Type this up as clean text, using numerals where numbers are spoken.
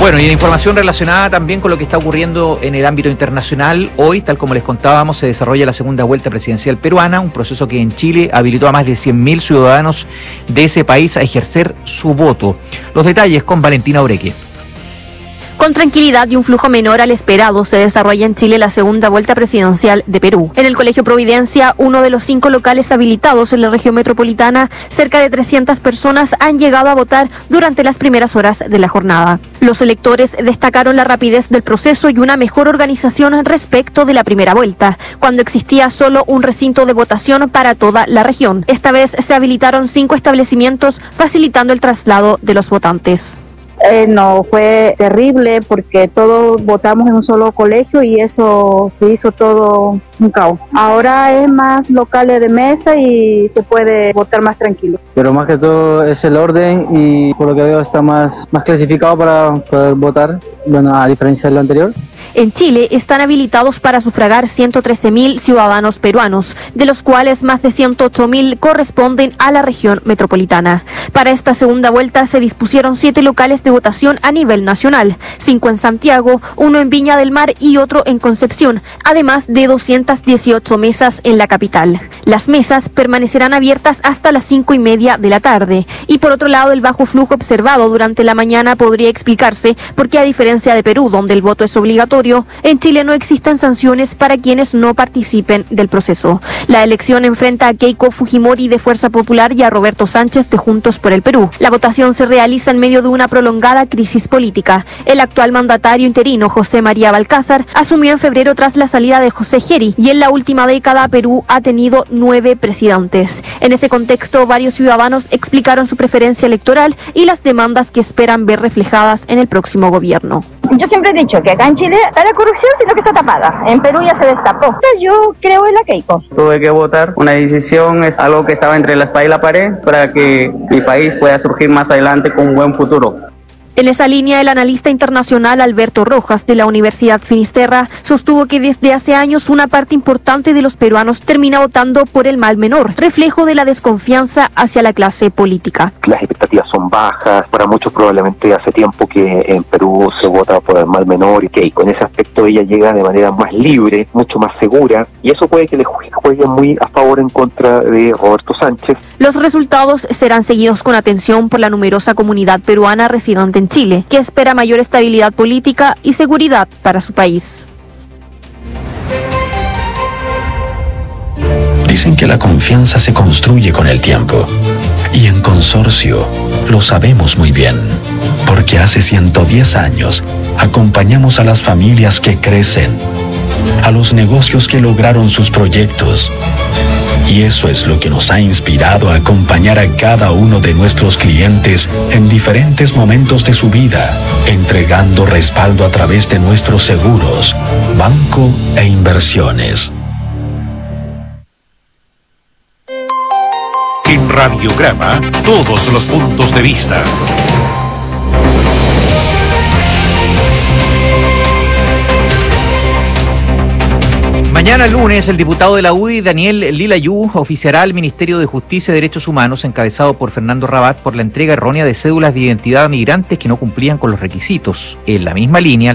Bueno, y en información relacionada también con lo que está ocurriendo en el ámbito internacional, hoy, tal como les contábamos, se desarrolla la segunda vuelta presidencial peruana, un proceso que en Chile habilitó a más de 100.000 ciudadanos de ese país a ejercer su voto. Los detalles con Valentina Oreque. Con tranquilidad y un flujo menor al esperado, se desarrolla en Chile la segunda vuelta presidencial de Perú. En el Colegio Providencia, uno de los 5 locales habilitados en la región metropolitana, cerca de 300 personas han llegado a votar durante las primeras horas de la jornada. Los electores destacaron la rapidez del proceso y una mejor organización respecto de la primera vuelta, cuando existía solo un recinto de votación para toda la región. Esta vez se habilitaron 5 establecimientos, facilitando el traslado de los votantes. No, fue terrible porque todos votamos en un solo colegio y eso se hizo todo un caos. Ahora es más locales de mesa y se puede votar más tranquilo. Pero más que todo es el orden y por lo que veo está más clasificado para poder votar, bueno, a diferencia de lo anterior. En Chile están habilitados para sufragar 113.000 ciudadanos peruanos, de los cuales más de 108.000 corresponden a la región metropolitana. Para esta segunda vuelta se dispusieron 7 locales de votación a nivel nacional, 5 en Santiago, 1 en Viña del Mar y otro en Concepción, además de 218 mesas en la capital. Las mesas permanecerán abiertas hasta las 5:30 de la tarde. Y por otro lado, el bajo flujo observado durante la mañana podría explicarse porque, a diferencia de Perú, donde el voto es obligatorio, en Chile no existen sanciones para quienes no participen del proceso. La elección enfrenta a Keiko Fujimori de Fuerza Popular y a Roberto Sánchez de Juntos por el Perú. La votación se realiza en medio de una prolongada crisis política. El actual mandatario interino, José María Balcázar, asumió en febrero tras la salida de José Geri, y en la última década Perú ha tenido 9 presidentes. En ese contexto, varios ciudadanos explicaron su preferencia electoral y las demandas que esperan ver reflejadas en el próximo gobierno. Yo siempre he dicho que acá en Chile está la corrupción, sino que está tapada. En Perú ya se destapó. Yo creo en la Keiko. Tuve que votar. Una decisión es algo que estaba entre la espada y la pared para que mi país pueda surgir más adelante con un buen futuro. En esa línea, el analista internacional Alberto Rojas, de la Universidad Finisterra, sostuvo que desde hace años una parte importante de los peruanos termina votando por el mal menor, reflejo de la desconfianza hacia la clase política. Las expectativas son bajas, para muchos probablemente hace tiempo que en Perú se vota por el mal menor y que con ese aspecto ella llega de manera más libre, mucho más segura, y eso puede que le juegue muy a favor en contra de Roberto Sánchez. Los resultados serán seguidos con atención por la numerosa comunidad peruana residente en Chile, que espera mayor estabilidad política y seguridad para su país. Dicen que la confianza se construye con el tiempo. Y en Consorcio lo sabemos muy bien, porque hace 110 años acompañamos a las familias que crecen, a los negocios que lograron sus proyectos. Y eso es lo que nos ha inspirado a acompañar a cada uno de nuestros clientes en diferentes momentos de su vida, entregando respaldo a través de nuestros seguros, banco e inversiones. En Radiograma, todos los puntos de vista. Mañana lunes, el diputado de la UDI, Daniel Lilayú, oficiará al Ministerio de Justicia y Derechos Humanos, encabezado por Fernando Rabat, por la entrega errónea de cédulas de identidad a migrantes que no cumplían con los requisitos. En la misma línea,